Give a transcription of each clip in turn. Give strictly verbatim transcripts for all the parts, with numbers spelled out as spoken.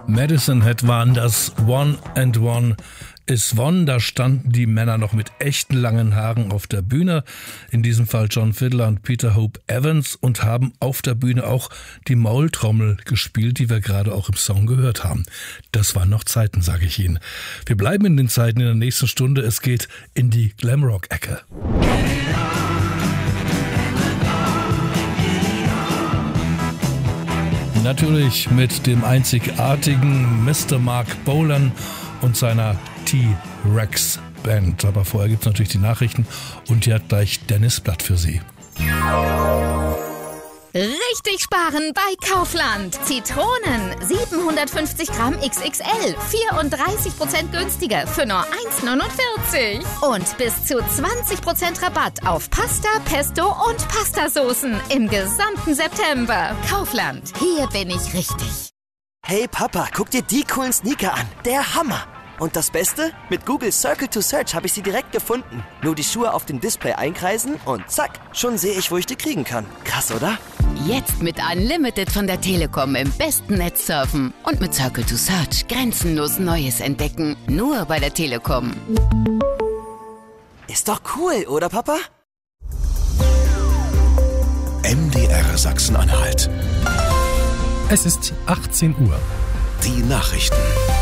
Medicine Hat waren das. One and One is One. Da standen die Männer noch mit echten langen Haaren auf der Bühne. In diesem Fall John Fiedler und Peter Hope Evans, und haben auf der Bühne auch die Maultrommel gespielt, die wir gerade auch im Song gehört haben. Das waren noch Zeiten, sage ich Ihnen. Wir bleiben in den Zeiten in der nächsten Stunde. Es geht in die Glamrock-Ecke. Natürlich mit dem einzigartigen Mister Mark Bolan und seiner T-Rex Band. Aber vorher gibt es natürlich die Nachrichten, und hier hat gleich Dennis Blatt für Sie. Richtig sparen bei Kaufland. Zitronen siebenhundertfünfzig Gramm X X L, vierunddreißig Prozent günstiger für nur eins neunundvierzig. Und bis zu zwanzig Prozent Rabatt auf Pasta, Pesto und Pastasoßen im gesamten September. Kaufland, hier bin ich richtig. Hey Papa, guck dir die coolen Sneaker an. Der Hammer. Und das Beste? Mit Google Circle to Search habe ich sie direkt gefunden. Nur die Schuhe auf dem Display einkreisen und zack, schon sehe ich, wo ich die kriegen kann. Krass, oder? Jetzt mit Unlimited von der Telekom im besten Netz surfen und mit Circle to Search grenzenlos Neues entdecken. Nur bei der Telekom. Ist doch cool, oder Papa? M D R Sachsen-Anhalt. Es ist achtzehn Uhr. Die Nachrichten.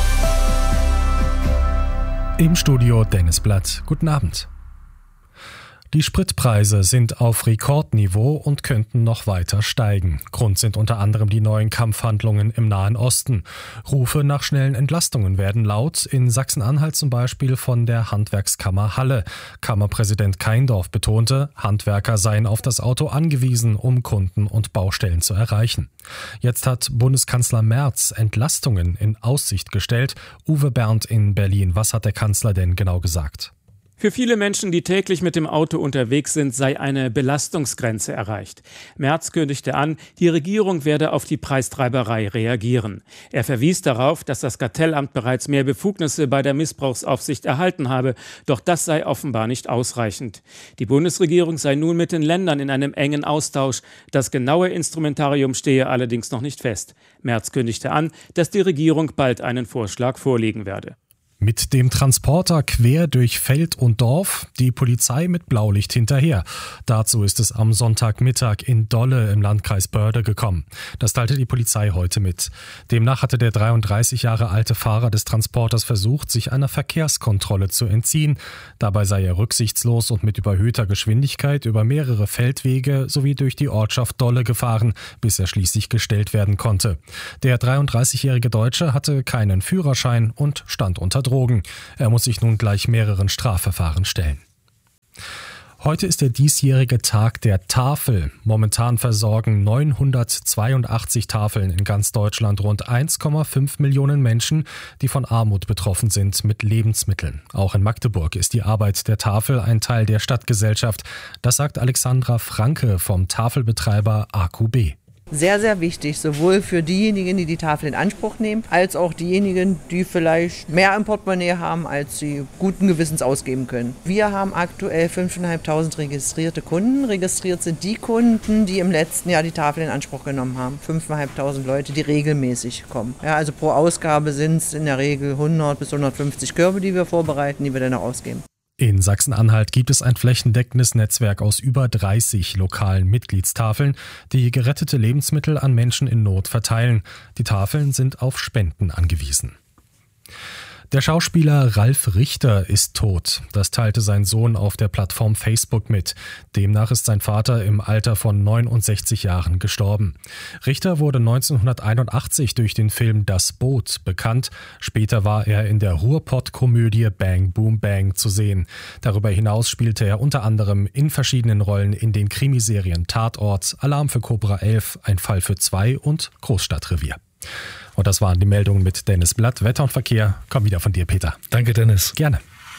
Im Studio Dennis Blatt. Guten Abend. Die Spritpreise sind auf Rekordniveau und könnten noch weiter steigen. Grund sind unter anderem die neuen Kampfhandlungen im Nahen Osten. Rufe nach schnellen Entlastungen werden laut, in Sachsen-Anhalt zum Beispiel von der Handwerkskammer Halle. Kammerpräsident Keindorf betonte, Handwerker seien auf das Auto angewiesen, um Kunden und Baustellen zu erreichen. Jetzt hat Bundeskanzler Merz Entlastungen in Aussicht gestellt. Uwe Berndt in Berlin. Was hat der Kanzler denn genau gesagt? Für viele Menschen, die täglich mit dem Auto unterwegs sind, sei eine Belastungsgrenze erreicht. Merz kündigte an, die Regierung werde auf die Preistreiberei reagieren. Er verwies darauf, dass das Kartellamt bereits mehr Befugnisse bei der Missbrauchsaufsicht erhalten habe, doch das sei offenbar nicht ausreichend. Die Bundesregierung sei nun mit den Ländern in einem engen Austausch. Das genaue Instrumentarium stehe allerdings noch nicht fest. Merz kündigte an, dass die Regierung bald einen Vorschlag vorlegen werde. Mit dem Transporter quer durch Feld und Dorf, die Polizei mit Blaulicht hinterher. Dazu ist es am Sonntagmittag in Dolle im Landkreis Börde gekommen. Das teilte die Polizei heute mit. Demnach hatte der dreiunddreißig Jahre alte Fahrer des Transporters versucht, sich einer Verkehrskontrolle zu entziehen. Dabei sei er rücksichtslos und mit überhöhter Geschwindigkeit über mehrere Feldwege sowie durch die Ortschaft Dolle gefahren, bis er schließlich gestellt werden konnte. Der dreiunddreißigjährige Deutsche hatte keinen Führerschein und stand unter Drogen. Er muss sich nun gleich mehreren Strafverfahren stellen. Heute ist der diesjährige Tag der Tafel. Momentan versorgen neunhundertzweiundachtzig Tafeln in ganz Deutschland rund eins Komma fünf Millionen Menschen, die von Armut betroffen sind, mit Lebensmitteln. Auch in Magdeburg ist die Arbeit der Tafel ein Teil der Stadtgesellschaft. Das sagt Alexandra Franke vom Tafelbetreiber A Q B. Sehr, sehr wichtig, sowohl für diejenigen, die die Tafel in Anspruch nehmen, als auch diejenigen, die vielleicht mehr im Portemonnaie haben, als sie guten Gewissens ausgeben können. Wir haben aktuell fünftausendfünfhundert registrierte Kunden. Registriert sind die Kunden, die im letzten Jahr die Tafel in Anspruch genommen haben. fünftausendfünfhundert Leute, die regelmäßig kommen. Ja, also pro Ausgabe sind es in der Regel hundert bis hundertfünfzig Körbe, die wir vorbereiten, die wir dann auch ausgeben. In Sachsen-Anhalt gibt es ein flächendeckendes Netzwerk aus über dreißig lokalen Mitgliedstafeln, die gerettete Lebensmittel an Menschen in Not verteilen. Die Tafeln sind auf Spenden angewiesen. Der Schauspieler Ralf Richter ist tot. Das teilte sein Sohn auf der Plattform Facebook mit. Demnach ist sein Vater im Alter von neunundsechzig Jahren gestorben. Richter wurde neunzehnhunderteinundachtzig durch den Film Das Boot bekannt. Später war er in der Ruhrpott-Komödie Bang Boom Bang zu sehen. Darüber hinaus spielte er unter anderem in verschiedenen Rollen in den Krimiserien Tatort, Alarm für Cobra elf, Ein Fall für zwei und Großstadtrevier. Und das waren die Meldungen mit Dennis Blatt. Wetter und Verkehr kommen wieder von dir, Peter. Danke, Dennis. Gerne.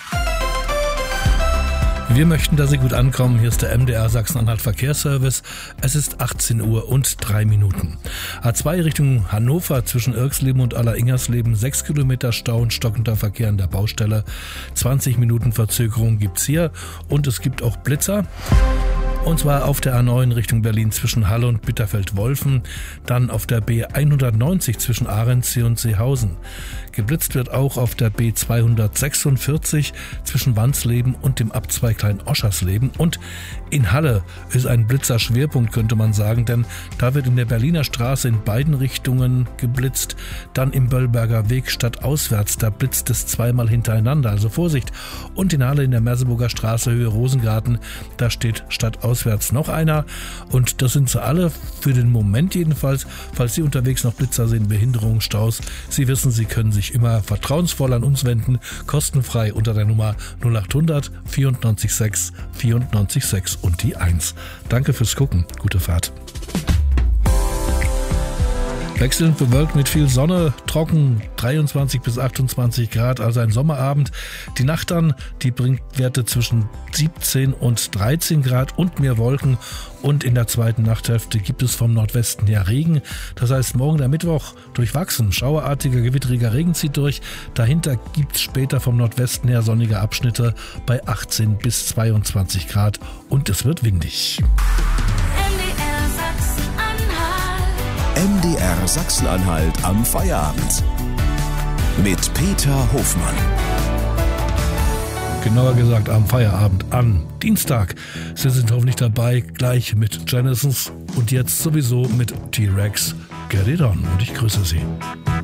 Wir möchten, dass Sie gut ankommen. Hier ist der M D R Sachsen-Anhalt Verkehrsservice. Es ist achtzehn Uhr und drei Minuten. A zwei Richtung Hannover zwischen Irksleben und Aller-Ingersleben. sechs Kilometer Stau und stockender Verkehr an der Baustelle. zwanzig Minuten Verzögerung gibt's hier. Und es gibt auch Blitzer. Und zwar auf der A neun Richtung Berlin zwischen Halle und Bitterfeld-Wolfen, dann auf der B hundertneunzig zwischen Ahrensee und Seehausen. Geblitzt wird auch auf der B zweihundertsechsundvierzig zwischen Wansleben und dem Abzweig Klein-Oschersleben. Und in Halle ist ein Blitzerschwerpunkt, könnte man sagen, denn da wird in der Berliner Straße in beiden Richtungen geblitzt. Dann im Böllberger Weg stadtauswärts, da blitzt es zweimal hintereinander, also Vorsicht. Und in Halle in der Merseburger Straße Höhe Rosengarten, da steht stadtauswärts noch einer. Und das sind sie alle, für den Moment jedenfalls. Falls Sie unterwegs noch Blitzer sehen, Behinderungen, Staus, Sie wissen, Sie können sich immer vertrauensvoll an uns wenden, kostenfrei unter der Nummer null acht hundert vierundneunzig sechs vierundneunzig sechs und die eins. Danke fürs Gucken, gute Fahrt. Wechselnd bewölkt mit viel Sonne, trocken, dreiundzwanzig bis achtundzwanzig Grad, also ein Sommerabend. Die Nacht dann, die bringt Werte zwischen siebzehn und dreizehn Grad und mehr Wolken. Und in der zweiten Nachthälfte gibt es vom Nordwesten her Regen. Das heißt, morgen der Mittwoch durchwachsen, schauerartiger, gewitteriger Regen zieht durch. Dahinter gibt es später vom Nordwesten her sonnige Abschnitte bei achtzehn bis zweiundzwanzig Grad und es wird windig. M D R Sachsen-Anhalt am Feierabend. Mit Peter Hofmann. Genauer gesagt am Feierabend an Dienstag. Sie sind hoffentlich dabei, gleich mit Genesis und jetzt sowieso mit T-Rex. Get it on und ich grüße Sie.